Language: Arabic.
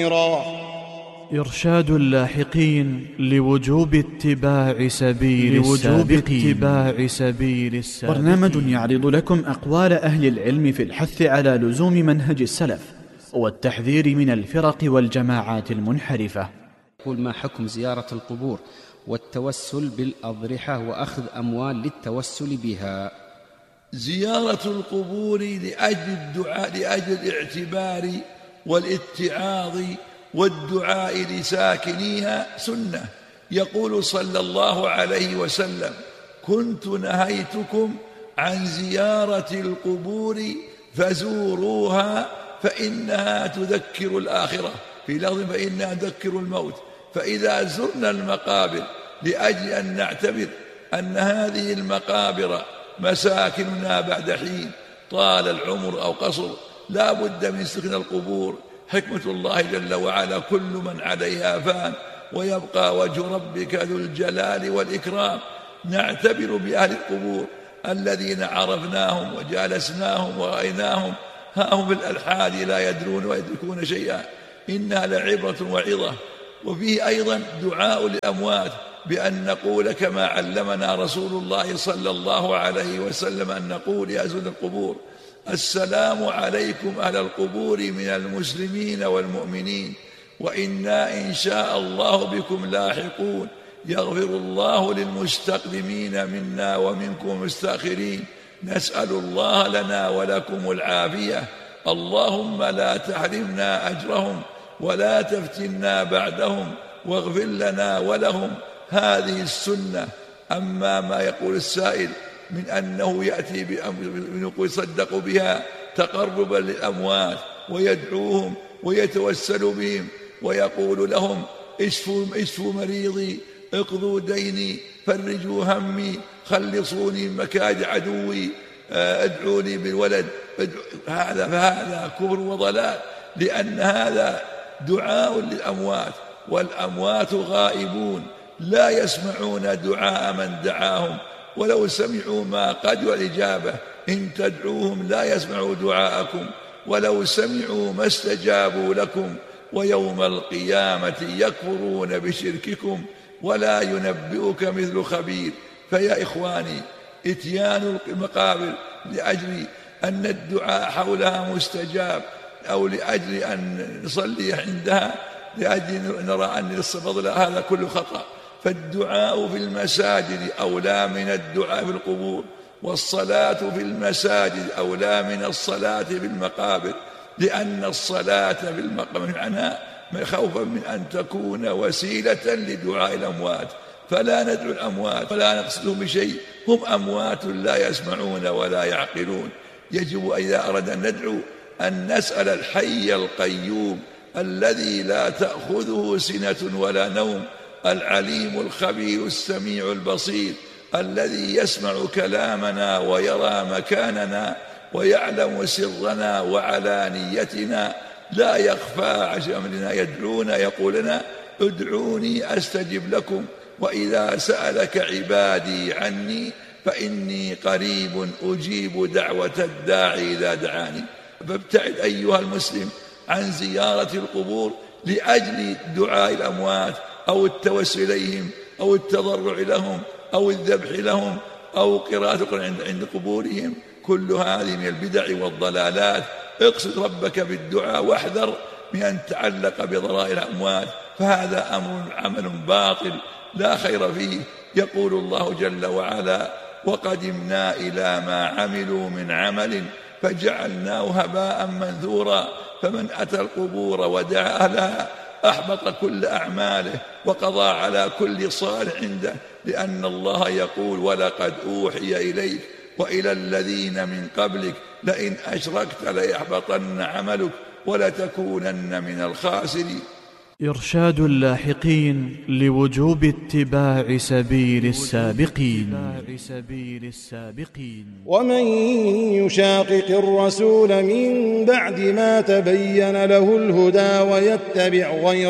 إرشاد اللاحقين لوجوب اتباع سبيل السابقين. برنامج يعرض لكم أقوال أهل العلم في الحث على لزوم منهج السلف والتحذير من الفرق والجماعات المنحرفة. يقول: ما حكم زيارة القبور والتوسل بالأضرحة وأخذ أموال للتوسل بها؟ زيارة القبور لأجل الدعاء، لأجل الاعتبار والاتعاظ والدعاء لساكنيها سنة. يقول صلى الله عليه وسلم: كنت نهيتكم عن زيارة القبور فزوروها فإنها تذكر الآخرة، في لفظ فإنها تذكر الموت. فإذا زرنا المقابر لأجل أن نعتبر أن هذه المقابر مساكننا بعد حين طال العمر أو قصر، لا بد من سكن القبور. حكمة الله جل وعلا: كل من عليها فان ويبقى وجه ربك ذو الجلال والإكرام. نعتبر بأهل القبور الذين عرفناهم وجالسناهم ورأيناهم، ها هم في الألحاد لا يدرون ويدركون شيئا. إنها لعبرة وعظة. وفيه أيضا دعاء للأموات، بأن نقول كما علمنا رسول الله صلى الله عليه وسلم أن نقول يا أهل القبور: السلام عليكم أهل القبور من المسلمين والمؤمنين، وإنا إن شاء الله بكم لاحقون. يغفر الله للمستقدمين منا ومنكم المستأخرين. نسأل الله لنا ولكم العافية. اللهم لا تحرمنا أجرهم ولا تفتنا بعدهم، واغفر لنا ولهم. هذه السنة. أما ما يقول السائل من أنه يأتي بأمر يصدق بها تقربا للأموات ويدعوهم ويتوسل بهم ويقول لهم: اشفوا مريضي، اقضوا ديني، فرجوا همي، خلصوني من مكائد عدوي، ادعوني بالولد، فهذا كفر وضلال، لأن هذا دعاء للأموات، والأموات غائبون لا يسمعون دعاء من دعاهم، ولو سمعوا ما قدروا الإجابة. إن تدعوهم لا يسمعوا دعاءكم، ولو سمعوا ما استجابوا لكم، ويوم القيامة يكفرون بشرككم، ولا ينبئك مثل خبير. فيا إخواني، إتيان المقابر لأجل أن الدعاء حولها مستجاب، أو لأجل أن نصلي عندها لأجل نرى أن الفضل، هذا كله خطأ. فالدعاء في المساجد أولى من الدعاء في القبور، والصلاة في المساجد أولى من الصلاة في المقابر، لأن الصلاة في المقابر عنها خوفا من أن تكون وسيلة لدعاء الأموات، فلا ندعو الأموات ولا نقصدهم بشيء، هم أموات لا يسمعون ولا يعقلون. يجب إذا أردنا أن ندعو أن نسأل الحي القيوم الذي لا تأخذه سنة ولا نوم، العليم الخبير السميع البصير، الذي يسمع كلامنا ويرى مكاننا ويعلم سرنا وعلانيتنا، لا يخفى عن أمرنا. يدعونا يقول لنا: ادعوني أستجب لكم، وإذا سألك عبادي عني فإني قريب أجيب دعوة الداعي إذا دعاني. فابتعد أيها المسلم عن زيارة القبور لأجل دعاء الأموات أو التوسل إليهم أو التضرع لهم أو الذبح لهم أو قراءة القرآن عند قبورهم. كل هذه من البدع والضلالات. اقصد ربك بالدعاء واحذر من أن تعلق بضرائر الأموات، فهذا أمر عمل باطل لا خير فيه. يقول الله جل وعلا: وقدمنا إلى ما عملوا من عمل فجعلناه هباء منثورا. فمن أتى القبور ودعا لها أحبط كل أعماله وقضى على كل صالح عنده، لأن الله يقول: ولقد أوحي إليك وإلى الذين من قبلك لئن أشركت ليحبطن عملك ولتكونن من الخاسرين. إرشاد اللاحقين لوجوب اتباع سبيل السابقين. ومن يشاقق الرسول من بعد ما تبين له الهدى ويتبع غير